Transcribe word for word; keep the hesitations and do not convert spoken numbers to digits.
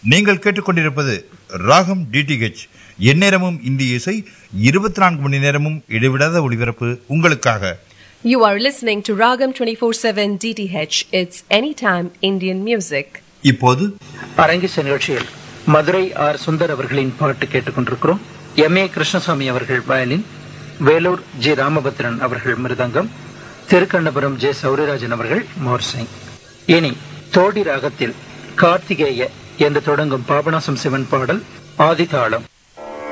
நீங்கள் கேட்டுக்கொண்டிருப்பது ராகம் டிடிஹெச், எந்நேரமும் இந்திய இசை, இருபத்தி நான்கு மணி நேரமும் இடைவிடாத ஒளிபரப்பு உங்களுக்காக. You are listening to Ragam twenty-four seven D T H. It's anytime Indian music. இப்போது அரங்கிச நிகழ்ச்சியில் மதுரை ஆர் சுந்தர் அவர்களின் பாட்டு கேட்டுக்கொண்டிருக்கிறோம். எம் ஏ கிருஷ்ணசாமி அவர்கள் வயலின், வேலூர் ஜி ராமபத்ரன் அவர்கள் மிருதங்கம், திருக்கண்ணபுரம் ஜே சௌரிராஜன் அவர்கள் மோர்சிங். இனி தோடி ராகத்தில் கார்த்திகேய என்று தொடங்கும் பாபநாசம் சிவன் பாடல் ஆதிதாளம்.